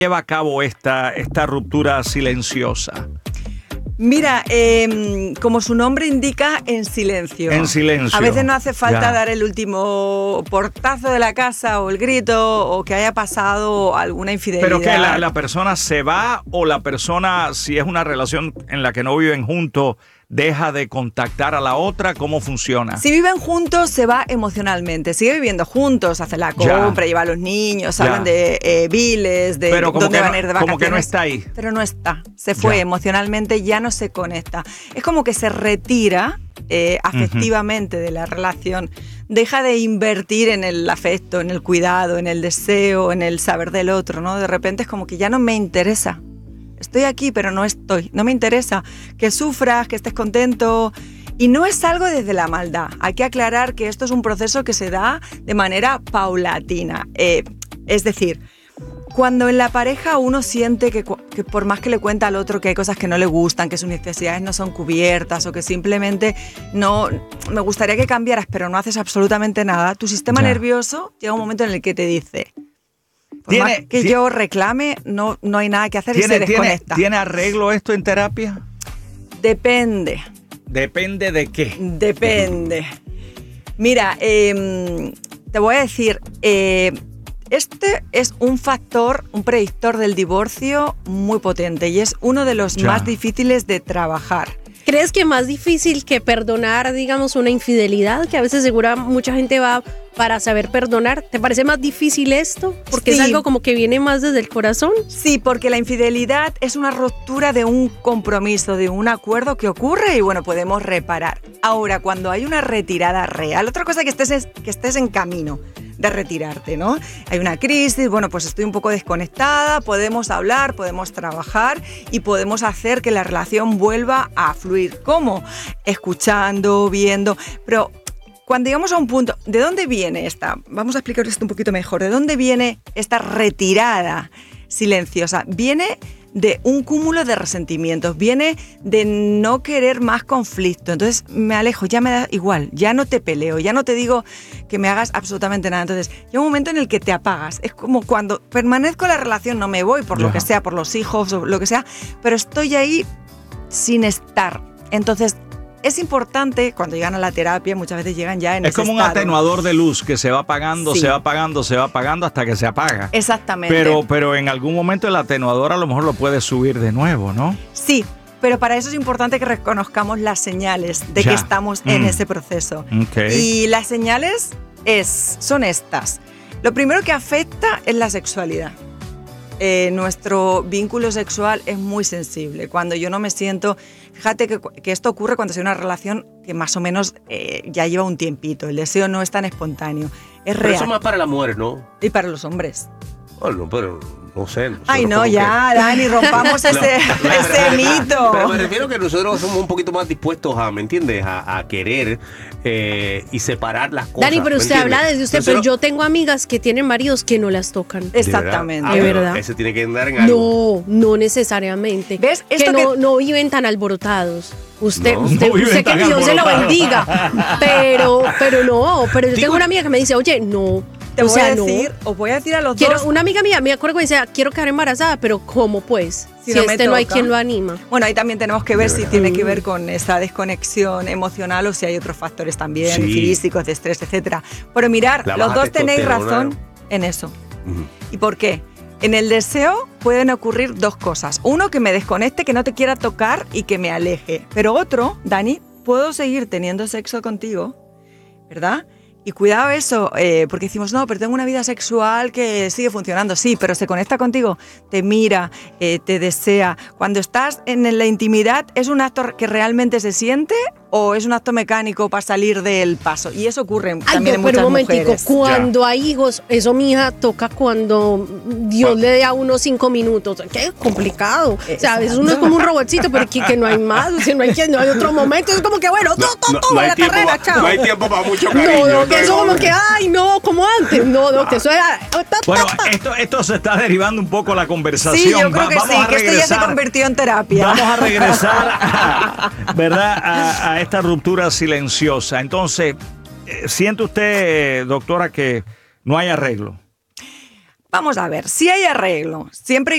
lleva a cabo esta ruptura silenciosa? Mira, como su nombre indica, en silencio. En silencio. A veces no hace falta dar el último portazo de la casa o el grito o que haya pasado alguna infidelidad. ¿Pero que la persona se va o la persona, si es una relación en la que no viven juntos, deja de contactar a la otra? ¿Cómo funciona? Si viven juntos, se va emocionalmente. Sigue viviendo juntos, hace la compra, lleva a los niños, hablan de biles, de dónde van a ir de vacaciones. Como que no está ahí. Pero no está. Se fue emocionalmente, ya no se conecta. Es como que se retira afectivamente de la relación. Deja de invertir en el afecto, en el cuidado, en el deseo, en el saber del otro, ¿no? De repente es como que ya no me interesa. Estoy aquí, pero no estoy. No me interesa que sufras, que estés contento. Y no es algo desde la maldad. Hay que aclarar que esto es un proceso que se da de manera paulatina. Es decir, cuando en la pareja uno siente que por más que le cuenta al otro que hay cosas que no le gustan, que sus necesidades no son cubiertas o que simplemente no me gustaría que cambiaras, pero no haces absolutamente nada, tu sistema nervioso llega un momento en el que te dice... Por más que yo reclame, no hay nada que hacer y se desconecta. ¿Tiene arreglo esto en terapia? Depende. ¿Depende de qué? Depende. Mira, te voy a decir, este es un factor, un predictor del divorcio muy potente y es uno de los más difíciles de trabajar. ¿Crees que es más difícil que perdonar, digamos, una infidelidad? Que a veces segura mucha gente va para saber perdonar. ¿Te parece más difícil esto? Porque es algo como que viene más desde el corazón. Sí, porque la infidelidad es una ruptura de un compromiso, de un acuerdo que ocurre y bueno, podemos reparar. Ahora, cuando hay una retirada real, otra cosa que estés en camino de retirarte, ¿no? Hay una crisis, bueno, pues estoy un poco desconectada, podemos hablar, podemos trabajar y podemos hacer que la relación vuelva a fluir. ¿Cómo? Escuchando, viendo, pero cuando llegamos a un punto, ¿de dónde viene esta? Vamos a explicar esto un poquito mejor. ¿De dónde viene esta retirada silenciosa? Viene de un cúmulo de resentimientos, viene de no querer más conflicto. Entonces me alejo, ya me da igual, ya no te peleo, ya no te digo que me hagas absolutamente nada. Entonces llega un momento en el que te apagas. Es como cuando permanezco en la relación, no me voy por lo que sea, por los hijos o lo que sea, pero estoy ahí sin estar. Entonces es importante, cuando llegan a la terapia, muchas veces llegan ya en ese estado. Es como un atenuador de luz que se va apagando, se va apagando, se va apagando hasta que se apaga. Exactamente. Pero en algún momento el atenuador a lo mejor lo puede subir de nuevo, ¿no? Sí, pero para eso es importante que reconozcamos las señales de que estamos en ese proceso. Okay. Y las señales son estas. Lo primero que afecta es la sexualidad. Nuestro vínculo sexual es muy sensible. Cuando yo no me siento... Fíjate que esto ocurre cuando hay una relación que más o menos ya lleva un tiempito. El deseo no es tan espontáneo. Es real. Pero eso más para las mujeres, ¿no? Y para los hombres. Bueno, pero no sé. Ay, no, ya, Dani, rompamos ese mito. Pero me refiero que nosotros somos un poquito más dispuestos a, ¿me entiendes? A querer y separar las cosas. Dani, pero usted habla desde usted, pero yo tengo amigas que tienen maridos que no las tocan. Exactamente. De verdad. Ese tiene que andar en algo. No necesariamente. ¿Ves? Que no viven tan alborotados. Usted que Dios se lo bendiga. Pero yo tengo una amiga que me dice, oye, no. Te voy a decir, os voy a decir a los dos. Una amiga mía me acuerdo que decía, quiero quedar embarazada, pero ¿cómo pues? Si no hay quien lo anima. Bueno, ahí también tenemos que ver si tiene que ver con esa desconexión emocional o si hay otros factores también, físicos, de estrés, etcétera. Pero mirar, los dos tenéis razón en eso. ¿Y por qué? En el deseo pueden ocurrir dos cosas. Uno, que me desconecte, que no te quiera tocar y que me aleje. Pero otro, Dani, puedo seguir teniendo sexo contigo, ¿verdad? Y cuidado eso, porque decimos, no, pero tengo una vida sexual que sigue funcionando. Sí, pero se conecta contigo, te mira, te desea. Cuando estás en la intimidad, ¿es un acto que realmente se siente o es un acto mecánico para salir del paso? Y eso ocurre también en muchas mujeres. Pero un momentico, cuando hay hijos, eso, mija, toca cuando Dios le dé a uno 5 minutos. Qué complicado. O sea, a veces uno es como un robotcito, pero aquí que no hay más, o sea, no hay otro momento. Es como que, bueno, todo la carrera, chao. No hay tiempo para mucho cariño. No, que eso como que, ay, no, como antes. No, que eso era... Bueno, esto se está derivando un poco la conversación. Sí, yo creo que sí, que esto ya se convirtió en terapia. Vamos a regresar, ¿verdad?, a esta ruptura silenciosa. Entonces, ¿siente usted, doctora, que no hay arreglo? Vamos a ver, si hay arreglo, siempre y